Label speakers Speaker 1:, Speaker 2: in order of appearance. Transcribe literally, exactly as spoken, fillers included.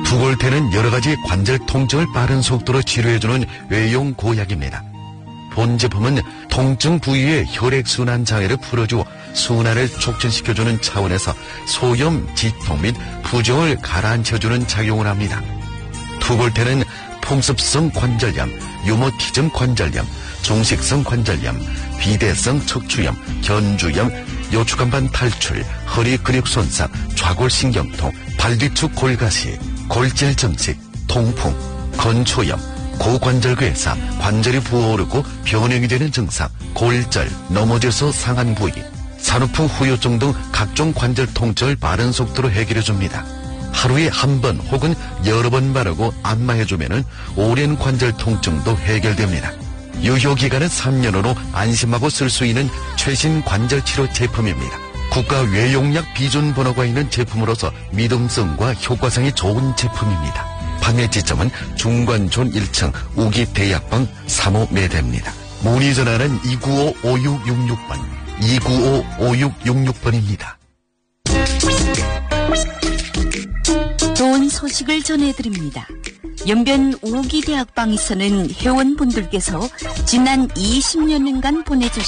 Speaker 1: 투골테는 여러가지 관절 통증을 빠른 속도로 치료해주는 외용 고약입니다. 본 제품은 통증 부위의 혈액순환 장애를 풀어주어 순환을 촉진시켜주는 차원에서 소염, 지통 및 부종을 가라앉혀주는 작용을 합니다. 투골테는 풍습성 관절염, 유모티즘 관절염, 중식성 관절염, 비대성 척추염, 견주염, 요추간반 탈출, 허리 근육 손상, 좌골신경통, 발뒤축 골가시, 골질 증식, 통풍, 건초염, 고관절괴사, 관절이 부어오르고 변형이 되는 증상, 골절, 넘어져서 상한 부위, 산후풍 후유증 등 각종 관절 통증을 빠른 속도로 해결해줍니다. 하루에 한 번 혹은 여러 번 바르고 안마해주면 오랜 관절 통증도 해결됩니다. 유효기간은 삼 년으로 안심하고 쓸 수 있는 최신 관절치료 제품입니다. 국가 외용약 비준 번호가 있는 제품으로서 믿음성과 효과성이 좋은 제품입니다. 판매 지점은 중관촌 일 층 우기대약방 삼 호 매대입니다. 문의 전화는 이구오 오육육육 번, 이구오 오육육육 번입니다.
Speaker 2: 좋은 소식을 전해드립니다. 연변 우기대학방에서는 회원분들께서 지난 이십 년간 보내주신